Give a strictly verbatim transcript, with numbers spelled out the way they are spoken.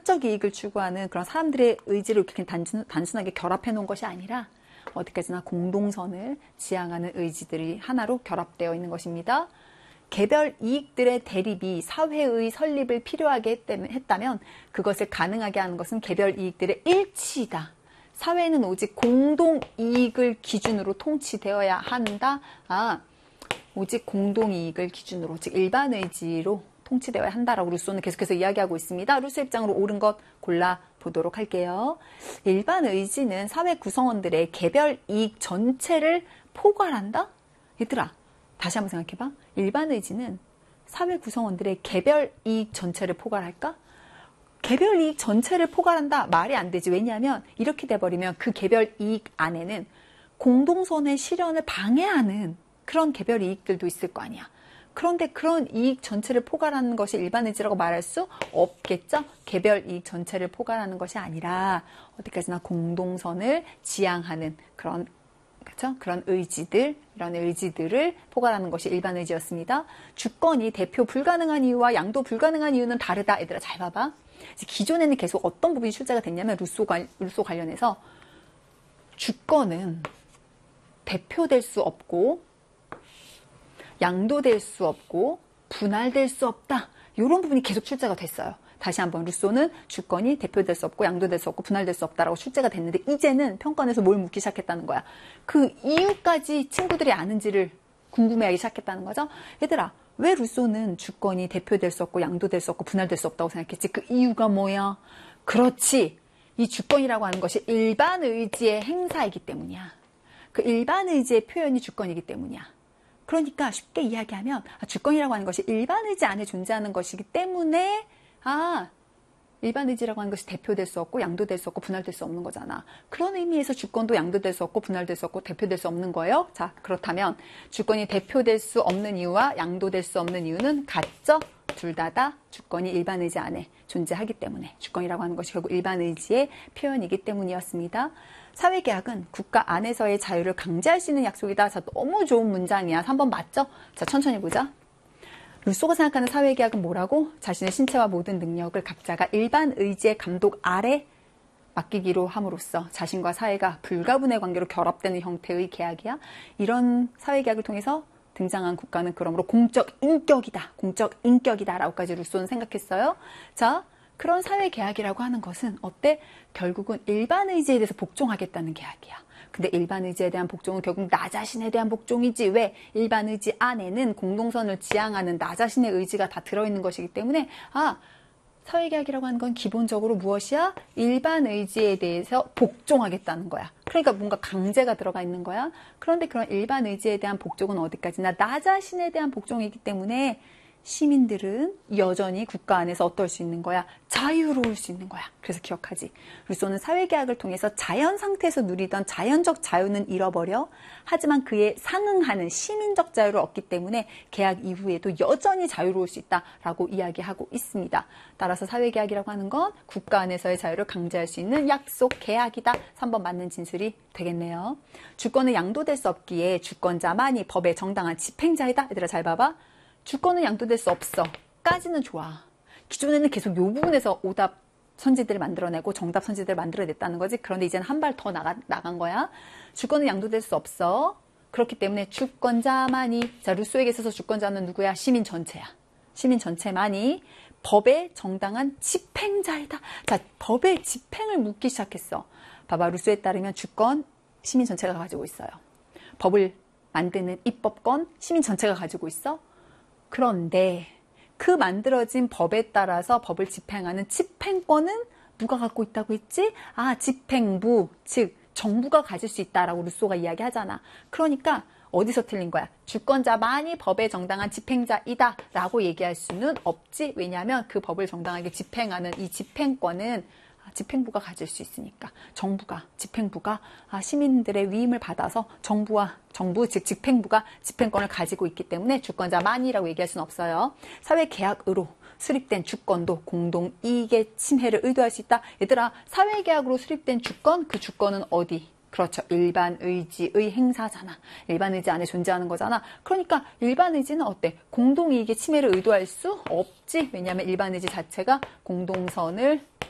사적 이익을 추구하는 그런 사람들의 의지를 이렇게 단순, 단순하게 결합해 놓은 것이 아니라 어디까지나 공동선을 지향하는 의지들이 하나로 결합되어 있는 것입니다. 개별 이익들의 대립이 사회의 설립을 필요하게 했다면 그것을 가능하게 하는 것은 개별 이익들의 일치이다. 사회는 오직 공동이익을 기준으로 통치되어야 한다. 아, 오직 공동이익을 기준으로, 즉 일반의지로 통치되어야 한다라고 루소는 계속해서 이야기하고 있습니다. 루소 입장으로 옳은 것 골라보도록 할게요. 일반의지는 사회 구성원들의 개별 이익 전체를 포괄한다? 얘들아, 다시 한번 생각해봐. 일반의지는 사회 구성원들의 개별 이익 전체를 포괄할까? 개별 이익 전체를 포괄한다? 말이 안 되지. 왜냐하면 이렇게 돼버리면 그 개별 이익 안에는 공동선의 실현을 방해하는 그런 개별 이익들도 있을 거 아니야. 그런데 그런 이익 전체를 포괄하는 것이 일반의지라고 말할 수 없겠죠? 개별 이익 전체를 포괄하는 것이 아니라 어디까지나 공동선을 지향하는 그런 그렇죠? 그런 의지들, 이런 의지들을 포괄하는 것이 일반의지였습니다. 주권이 대표 불가능한 이유와 양도 불가능한 이유는 다르다. 얘들아 잘 봐봐. 기존에는 계속 어떤 부분이 출제가 됐냐면 루소, 관, 루소 관련해서 주권은 대표될 수 없고 양도될 수 없고 분할될 수 없다. 이런 부분이 계속 출제가 됐어요. 다시 한번 루소는 주권이 대표될 수 없고 양도될 수 없고 분할될 수 없다라고 출제가 됐는데 이제는 평가원에서 뭘 묻기 시작했다는 거야. 그 이유까지 친구들이 아는지를 궁금해하기 시작했다는 거죠. 얘들아, 왜 루소는 주권이 대표될 수 없고 양도될 수 없고 분할될 수 없다고 생각했지? 그 이유가 뭐야? 그렇지. 이 주권이라고 하는 것이 일반 의지의 행사이기 때문이야. 그 일반 의지의 표현이 주권이기 때문이야. 그러니까 쉽게 이야기하면 주권이라고 하는 것이 일반 의지 안에 존재하는 것이기 때문에 아, 일반 의지라고 하는 것이 대표될 수 없고 양도될 수 없고 분할될 수 없는 거잖아. 그런 의미에서 주권도 양도될 수 없고 분할될 수 없고 대표될 수 없는 거예요. 자, 그렇다면 주권이 대표될 수 없는 이유와 양도될 수 없는 이유는 같죠? 둘 다 다 주권이 일반 의지 안에 존재하기 때문에 주권이라고 하는 것이 결국 일반 의지의 표현이기 때문이었습니다. 사회계약은 국가 안에서의 자유를 강제할 수 있는 약속이다. 자, 너무 좋은 문장이야. 삼 번 맞죠? 자, 천천히 보자. 루소가 생각하는 사회계약은 뭐라고? 자신의 신체와 모든 능력을 각자가 일반 의지의 감독 아래 맡기기로 함으로써 자신과 사회가 불가분의 관계로 결합되는 형태의 계약이야. 이런 사회계약을 통해서 등장한 국가는 그러므로 공적 인격이다. 공적 인격이다. 라고까지 루소는 생각했어요. 자, 그런 사회계약이라고 하는 것은 어때? 결국은 일반 의지에 대해서 복종하겠다는 계약이야. 근데 일반 의지에 대한 복종은 결국 나 자신에 대한 복종이지. 왜? 일반 의지 안에는 공동선을 지향하는 나 자신의 의지가 다 들어있는 것이기 때문에 아, 사회계약이라고 하는 건 기본적으로 무엇이야? 일반 의지에 대해서 복종하겠다는 거야. 그러니까 뭔가 강제가 들어가 있는 거야. 그런데 그런 일반 의지에 대한 복종은 어디까지나 나 자신에 대한 복종이기 때문에 시민들은 여전히 국가 안에서 어떨 수 있는 거야? 자유로울 수 있는 거야. 그래서 기억하지. 루소는 사회계약을 통해서 자연 상태에서 누리던 자연적 자유는 잃어버려 하지만 그에 상응하는 시민적 자유를 얻기 때문에 계약 이후에도 여전히 자유로울 수 있다라고 이야기하고 있습니다. 따라서 사회계약이라고 하는 건 국가 안에서의 자유를 강제할 수 있는 약속, 계약이다. 삼 번 맞는 진술이 되겠네요. 주권은 양도될 수 없기에 주권자만이 법의 정당한 집행자이다. 얘들아 잘 봐봐. 주권은 양도될 수 없어. 까지는 좋아. 기존에는 계속 이 부분에서 오답 선지들을 만들어내고 정답 선지들을 만들어냈다는 거지. 그런데 이제는 한 발 더 나가, 나간 거야. 주권은 양도될 수 없어. 그렇기 때문에 주권자만이, 자, 루소에게 있어서 주권자는 누구야? 시민 전체야. 시민 전체만이 법의 정당한 집행자이다. 자, 법의 집행을 묻기 시작했어. 봐봐, 루소에 따르면 주권 시민 전체가 가지고 있어요. 법을 만드는 입법권 시민 전체가 가지고 있어. 그런데 그 만들어진 법에 따라서 법을 집행하는 집행권은 누가 갖고 있다고 했지? 아, 집행부, 즉 정부가 가질 수 있다라고 루소가 이야기하잖아. 그러니까 어디서 틀린 거야? 주권자만이 법의 정당한 집행자이다 라고 얘기할 수는 없지. 왜냐하면 그 법을 정당하게 집행하는 이 집행권은 집행부가 가질 수 있으니까 정부가, 집행부가 시민들의 위임을 받아서 정부와 정부, 즉 집행부가 집행권을 가지고 있기 때문에 주권자만이라고 얘기할 수는 없어요. 사회계약으로 수립된 주권도 공동이익의 침해를 의도할 수 있다. 얘들아, 사회계약으로 수립된 주권, 그 주권은 어디? 그렇죠. 일반 의지의 행사잖아. 일반 의지 안에 존재하는 거잖아. 그러니까 일반 의지는 어때? 공동이익의 침해를 의도할 수 없지. 왜냐하면 일반 의지 자체가 공동선을